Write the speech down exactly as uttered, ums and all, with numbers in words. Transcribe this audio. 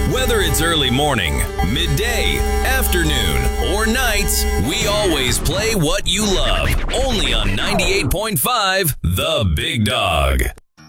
Whether it's early morning, midday, afternoon, or nights, we always play what you love. Only on ninety-eight point five The Big Dog.